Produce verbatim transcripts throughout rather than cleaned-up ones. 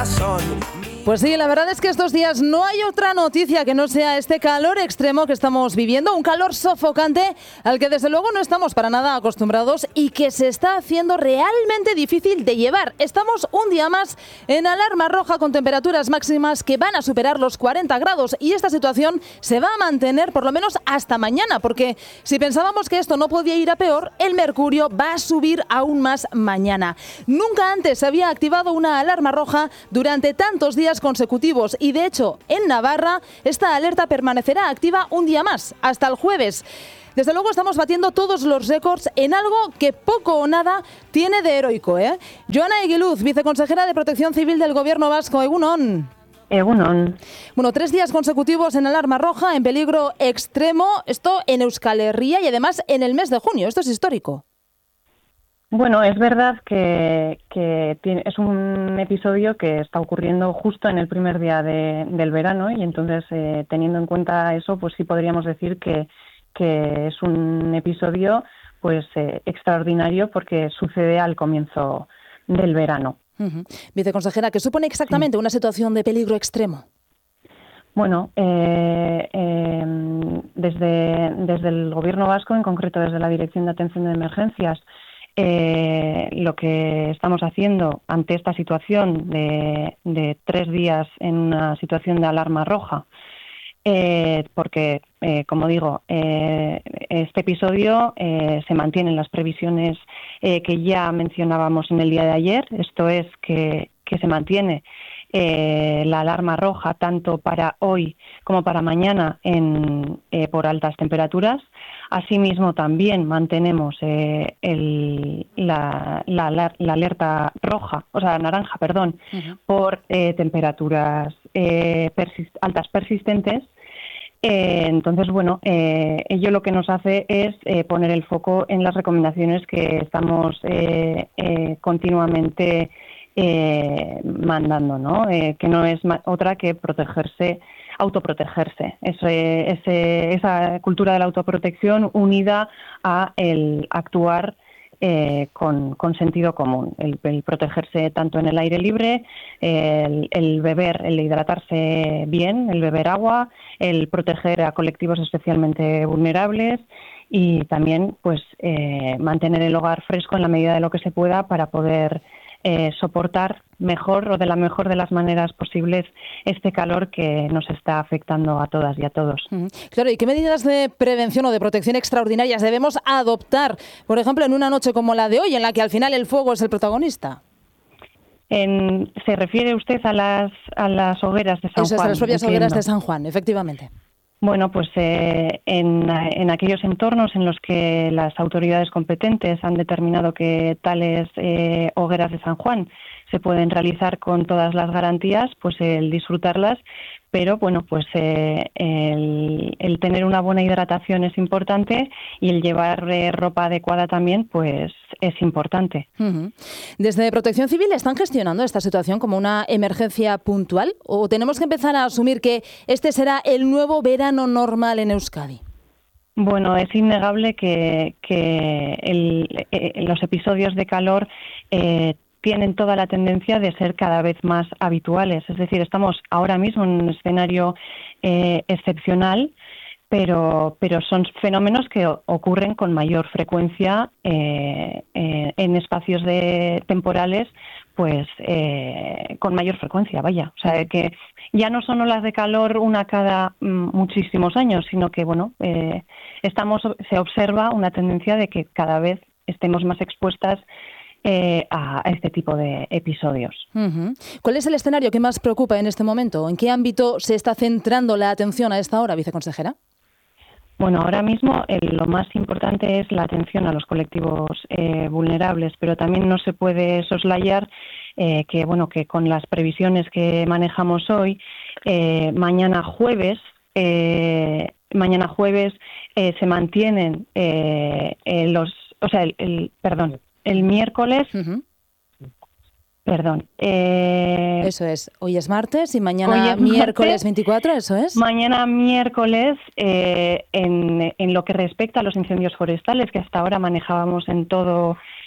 Pues sí, la verdad es que estos días no hay otra noticia que no sea este calor extremo que estamos viviendo, un calor sofocante al que desde luego no estamos para nada acostumbrados y que se está haciendo realmente difícil de llevar. Estamos un día más en alarma roja con temperaturas máximas que van a superar los cuarenta grados y esta situación se va a mantener por lo menos hasta mañana, porque si pensábamos que esto no podía ir a peor, el mercurio va a subir aún más mañana. Nunca antes se había activado una alarma roja durante tantos días consecutivos y de hecho en Navarra esta alerta permanecerá activa un día más, hasta el jueves. Desde luego estamos batiendo todos los récords en algo que poco o nada tiene de heroico, ¿eh? Joana Eguiluz, viceconsejera de Protección Civil del Gobierno Vasco. Egunon. Egunon. Bueno, tres días consecutivos en alarma roja, en peligro extremo, esto en Euskal Herria y además en el mes de junio. Esto es histórico. Bueno, es verdad que, que tiene, es un episodio que está ocurriendo justo en el primer día de, del verano y entonces, eh, teniendo en cuenta eso, pues sí podríamos decir que, que es un episodio pues eh, extraordinario porque sucede al comienzo del verano. Uh-huh. Viceconsejera, ¿qué supone exactamente sí. una situación de peligro extremo? Bueno, eh, eh, desde, desde el Gobierno vasco, en concreto desde la Dirección de Atención de Emergencias, Eh, lo que estamos haciendo ante esta situación de, de tres días en una situación de alarma roja, eh, porque, eh, como digo, eh, este episodio eh, se mantiene en las previsiones eh, que ya mencionábamos en el día de ayer, esto es que, que se mantiene eh, la alarma roja tanto para hoy como para mañana en, eh, por altas temperaturas. Asimismo, también mantenemos eh, el, la, la, la alerta roja, o sea, naranja, perdón, uh-huh. por eh, temperaturas eh, persist- altas persistentes. Eh, entonces, bueno, eh, ello lo que nos hace es eh, poner el foco en las recomendaciones que estamos eh, eh, continuamente eh, mandando, ¿no? Eh, que no es ma- otra que protegerse, autoprotegerse. Ese, ese, esa cultura de la autoprotección unida a el actuar eh, con, con sentido común, el, el protegerse tanto en el aire libre, el, el beber, el hidratarse bien, el beber agua, el proteger a colectivos especialmente vulnerables y también pues eh, mantener el hogar fresco en la medida de lo que se pueda para poder Eh, soportar mejor o de la mejor de las maneras posibles este calor que nos está afectando a todas y a todos. Mm, claro, ¿y qué medidas de prevención o de protección extraordinarias debemos adoptar, por ejemplo, en una noche como la de hoy, en la que al final el fuego es el protagonista? En, ¿Se refiere usted a las, a las hogueras de San Eso Juan? Es, a las propias entiendo. hogueras de San Juan, efectivamente. Bueno, pues eh, en, en aquellos entornos en los que las autoridades competentes han determinado que tales eh, hogueras de San Juan se pueden realizar con todas las garantías, pues el disfrutarlas, pero bueno, pues eh, el, el tener una buena hidratación es importante y el llevar eh, ropa adecuada también, pues es importante. Uh-huh. ¿Desde Protección Civil están gestionando esta situación como una emergencia puntual o tenemos que empezar a asumir que este será el nuevo verano normal en Euskadi? Bueno, es innegable que, que el, eh, los episodios de calor eh, tienen toda la tendencia de ser cada vez más habituales. Es decir, estamos ahora mismo en un escenario eh, excepcional, pero, pero son fenómenos que ocurren con mayor frecuencia eh, eh, en espacios de, temporales, pues eh, con mayor frecuencia, vaya. O sea, que ya no son olas de calor una cada mm, muchísimos años, sino que, bueno, eh, estamos se observa una tendencia de que cada vez estemos más expuestas Eh, a este tipo de episodios. Uh-huh. ¿Cuál es el escenario que más preocupa en este momento? ¿En qué ámbito se está centrando la atención a esta hora, viceconsejera? Bueno, ahora mismo eh, lo más importante es la atención a los colectivos eh, vulnerables, pero también no se puede soslayar eh, que, bueno, que con las previsiones que manejamos hoy, eh, mañana jueves, eh, mañana jueves eh, se mantienen eh, eh, los, o sea, el, el perdón. El miércoles, uh-huh. perdón. Eh, eso es, hoy es martes y mañana es miércoles martes, veinticuatro, ¿eso es? Mañana miércoles, eh, en, en lo que respecta a los incendios forestales, que hasta ahora manejábamos en todo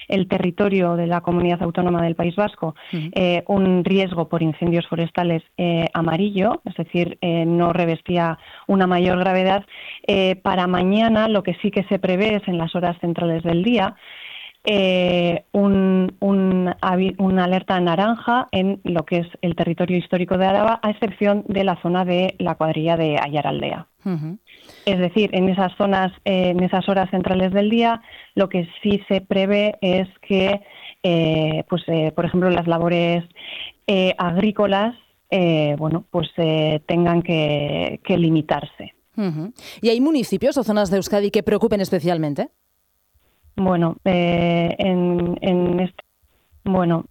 el territorio de la Comunidad Autónoma del País Vasco uh-huh. eh, un riesgo por incendios forestales eh, amarillo, es decir, eh, no revestía una mayor gravedad. Eh, para mañana lo que sí que se prevé es en las horas centrales del día Eh, un, un, una alerta naranja en lo que es el territorio histórico de Araba, a excepción de la zona de la cuadrilla de Aiaraldea. Uh-huh. Es decir, en esas zonas, eh, en esas horas centrales del día, lo que sí se prevé es que, eh, pues, eh, por ejemplo, las labores eh, agrícolas, eh, bueno, pues eh, tengan que, que limitarse. Uh-huh. ¿Y hay municipios o zonas de Euskadi que preocupen especialmente? Bueno, eh, en, en este, bueno,